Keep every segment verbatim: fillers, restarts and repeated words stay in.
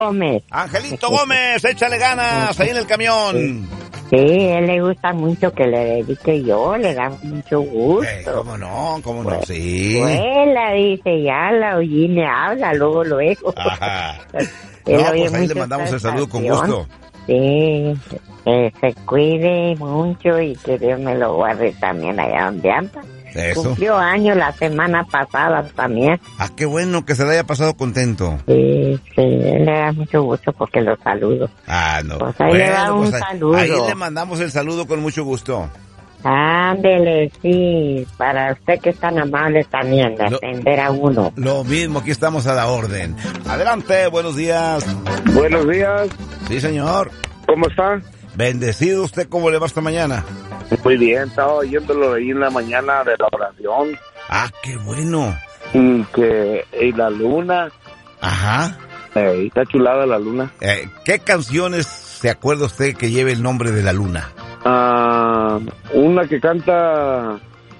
Gómez. Angelito Gómez, échale ganas ahí en el camión. Sí, él le gusta mucho que le dedique yo, le da mucho gusto. Eh, ¿Cómo no? ¿Cómo no? Pues, Sí. Abuela, dice, ya la oí, me habla, luego, luego. Ajá. Él No, oye pues ahí le mucho mandamos esta el saludo con estación. gusto. Sí, que se cuide mucho y que Dios me lo guarde también allá donde anda. Eso. Cumplió años la semana pasada también. Ah, qué bueno que se le haya pasado contento. Sí, sí, le da mucho gusto porque lo saludo. Ah, no. Pues ahí le da un ahí, saludo. ahí le mandamos el saludo con mucho gusto. Ándele, sí, para usted que es tan amable también de Lo- atender a uno. Lo mismo, aquí estamos a la orden. Adelante, buenos días. Buenos días, Sí, señor. ¿cómo está? Bendecido, ¿usted cómo le va esta mañana? Muy bien, estaba oyéndolo ahí en la mañana de la oración. Ah, qué bueno. Y que y la luna, Ajá. eh, está chulada la luna. Eh, ¿Qué canciones se acuerda usted que lleve el nombre de la luna? Ah, una que canta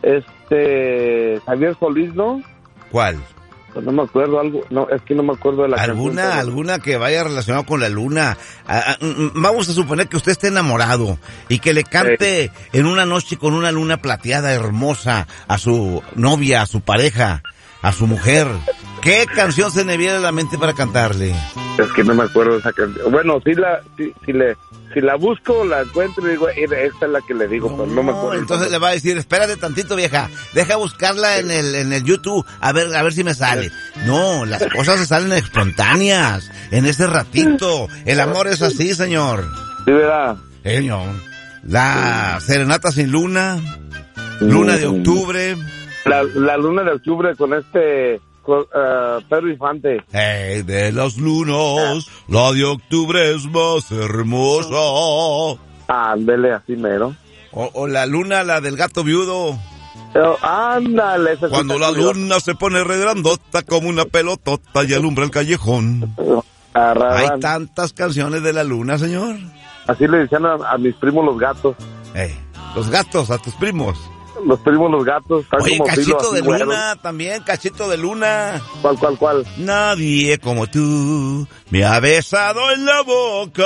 este Javier Solís, ¿no? ¿Cuál? Pues no me acuerdo algo, no, es que no me acuerdo de la ¿Alguna, canción. alguna que vaya relacionada con la luna? Ah, ah, mm, vamos a suponer que usted esté enamorado y que le cante en una noche con una luna plateada hermosa a su novia, a su pareja, a su mujer. ¿Qué canción se le viene a la mente para cantarle? Es que no me acuerdo de esa canción. Bueno, si la, si, si le, si la busco, la encuentro y digo, esta es la que le digo, pero no me acuerdo. Entonces le va a decir, espérate tantito, vieja, deja buscarla en el en el YouTube, a ver a ver si me sale. No, las cosas se salen espontáneas, en ese ratito. El amor es así, señor. Sí, ¿verdad? Señor. La serenata sin luna, luna de octubre. La, la luna de octubre con este con, uh, Pedro Infante. Hey, de las lunas, la de octubre es más hermosa. Ándele, así mero. O, o la luna, la del gato viudo. Pero, ándale. esa sí Cuando está la curiosa. luna se pone regrandota como una pelotota y alumbra el callejón. Arrarán. Hay tantas canciones de la luna, señor. Así le decían a, a mis primos los gatos. Hey, los gatos, a tus primos. Los primos los gatos. Están Oye, como cachito filos así, de güeros. luna también, cachito de luna. ¿Cuál, cuál, cuál? Nadie como tú me ha besado en la boca.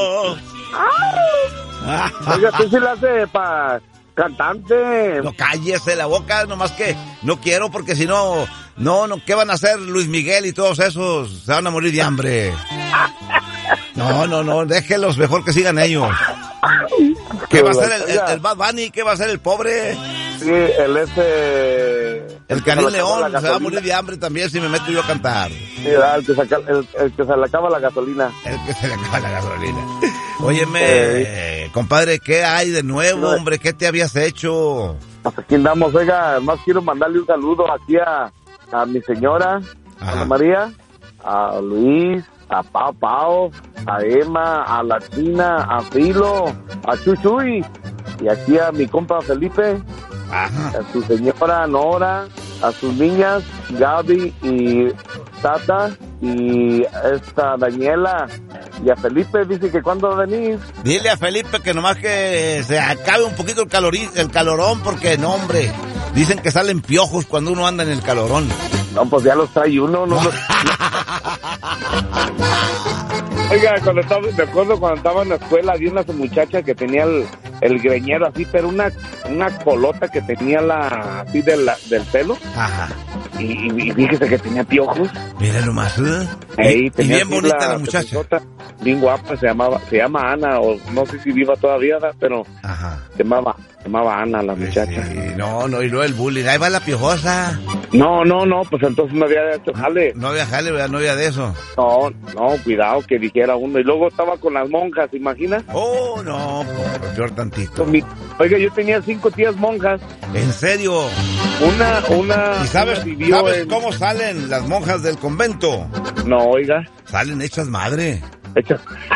Oiga, tú sí la hace pa cantante. No, cállese la boca, nomás que no quiero porque si no, no, no, ¿qué van a hacer Luis Miguel y todos esos? Se van a morir de hambre. No, no, no, déjenlos, mejor que sigan ellos. ¿Qué va a hacer el, el, el Bad Bunny? ¿Qué va a hacer el pobre? Sí, el ese... El que se Karim le acaba León la se va a gasolina. morir de hambre también si me meto yo a cantar. Sí, ¿verdad? el, que saca, el, el que se le acaba la gasolina. El que se le acaba la gasolina. Óyeme, eh, compadre, ¿qué hay de nuevo, hombre? ¿Qué te habías hecho? Pues aquí andamos, oiga, más quiero mandarle un saludo aquí a, a mi señora, Ajá. Ana María, a Luis, a Pao Pao, a Emma, a la China, a Filo, a Chuchuy, y aquí a mi compa Felipe, Ajá. a su señora Nora, a sus niñas Gaby y Tata, y esta Daniela, y a Felipe, dice que cuándo va a venir. Dile a Felipe que nomás que se acabe un poquito el, calorí, el calorón, porque no, hombre, dicen que salen piojos cuando uno anda en el calorón. No, pues ya los trae uno, no los... Oiga, cuando estaba, me acuerdo cuando estaba en la escuela, había una muchacha que tenía el, el greñero así, pero una, una colota que tenía la así de la, del pelo. Ajá. Y, y fíjese que tenía piojos. Mira nomás, ¿eh? Ahí Y, y tenía bien así bonita la, muchacha. pezotota, bien guapa, se llamaba, se llama Ana, o no sé si viva todavía, ¿verdad? Pero Ajá. se llamaba, se llamaba Ana la muchacha. Sí, no, no, y luego el bullying. Ahí va la piojosa. No, no, no, pues entonces no había hecho jale. No había jale, ¿verdad? No había de eso. No, no, cuidado que dijera uno. Y luego estaba con las monjas, ¿se imagina? Oh, no, por peor tantito. Con mi- Oiga, yo tenía cinco tías monjas. ¿En serio? Una, una... ¿Y sabes, una vivió sabes en- cómo salen las monjas del convento? No, oiga. Salen hechas madre. Hecha...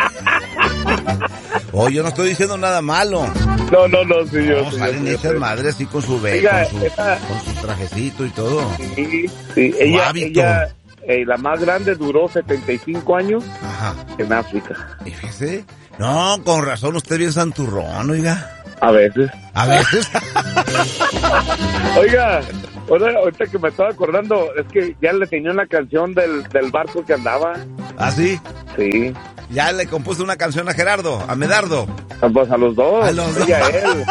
Oh, yo no estoy diciendo nada malo. No, no, no, sí, yo... No, sí, salen yo- sí, hechas yo- madre así con su be, Oiga, con, su, esa- con su trajecito y todo. Sí, sí. Ella, hábito. ella eh, la más grande duró setenta y cinco años Ajá. en África. ¿Y fíjese? No, con razón, usted es bien santurrón, oiga. A veces. A veces. Oiga, Ahora, ahorita que me estaba acordando, es que ya le tenía una canción del, del barco que andaba. ¿Ah, sí? Sí. Ya le compuso una canción a Gerardo, a Medardo. Pues a los dos. A los dos. Y a él.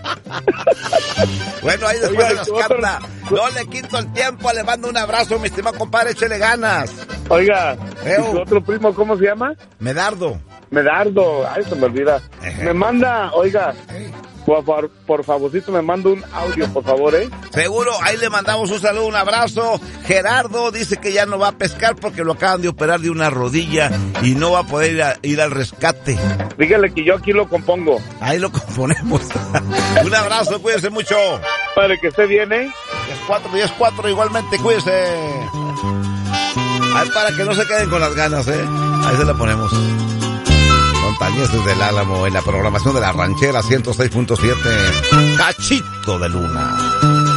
Bueno, ahí después Oiga, se nos otro... canta. No le quito el tiempo, le mando un abrazo, mi estimado compadre, échele ganas. Oiga, Eo. ¿y su otro primo cómo se llama? Medardo. Medardo. Ay, se me olvida. Ejé. Me manda, oiga, por, por, por favorcito me manda un audio, por favor, ¿eh? Seguro, ahí le mandamos un saludo, un abrazo. Gerardo dice que ya no va a pescar porque lo acaban de operar de una rodilla y no va a poder ir, a, ir al rescate. Dígale que yo aquí lo compongo. Ahí lo componemos. Un abrazo, cuídense mucho. Para que esté bien, ¿eh? diez cuatro, diez cuatro, igualmente, cuídense. Ahí para que no se queden con las ganas, ¿eh? Ahí se la ponemos. Montañeses del Álamo en la programación de la Ranchera ciento seis punto siete. Cachito de Luna.